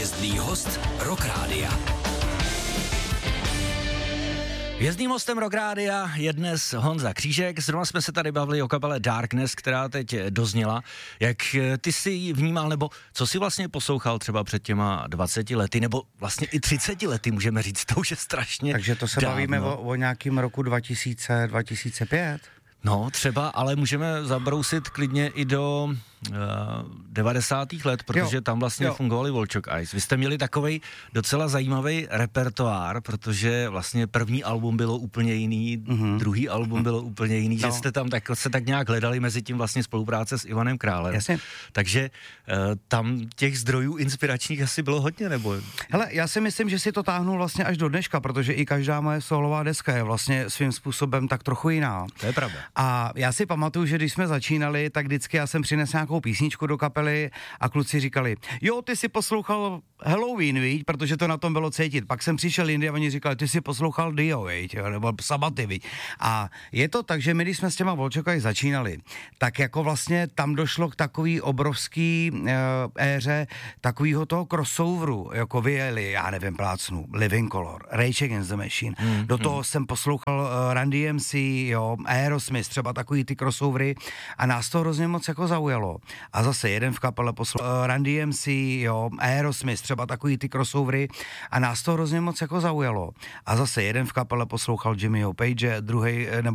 Hvězdný host Rock Rádia. Hvězdným hostem Rock Rádia je dnes Honza Křížek. Zrovna jsme se tady bavili o kapele Darkness, která teď dozněla. Jak ty jsi ji vnímal, nebo co jsi vlastně poslouchal třeba před těma 20 lety, nebo vlastně i 30 lety, můžeme říct, to už je strašně. Takže to se dávno. bavíme o nějakým roku 2000, 2005? No, třeba, ale můžeme zabrousit klidně i do 90. let, protože tam vlastně fungovali Volčok Ice. Vy jste měli takovej docela zajímavý repertoár, protože vlastně první album bylo úplně jiný, druhý album bylo úplně jiný, že jste tam se tak nějak hledali, mezi tím vlastně spolupráce s Ivanem Králem. Jasně. Takže tam těch zdrojů inspiračních asi bylo hodně, nebo? Hele, já si myslím, že si to táhnu vlastně až do dneška, protože i každá moje solová deska je vlastně svým způsobem tak trochu jiná. To je pravda. A já si pamatuju, že když jsme začínali, tak vždycky já jsem přinesl nějakou písničku do kapely a kluci říkali, jo, ty si poslouchal Halloween, víš, protože to na tom bylo cítit. Pak jsem přišel jindy a oni říkali, ty si poslouchal Dio, víš, nebo Sabaty, víš. A je to tak, že my, když jsme s těma Volčoky začínali, tak jako vlastně tam došlo k takový obrovský éře takovýho toho crossoveru, jako vyjeli, já nevím, plácnu, Living Color, Rage Against the Machine. Do toho jsem poslouchal Run DMC, jo, Aerosmith, třeba takový ty crossovery a nás to hrozně moc jako zaujalo. A zase jeden v kapele poslouchal Run DMC, jo, Aerosmith, třeba takový ty crossovery a nás to hrozně moc jako zaujalo. A zase jeden v kapele poslouchal Jimmyho Page, druhý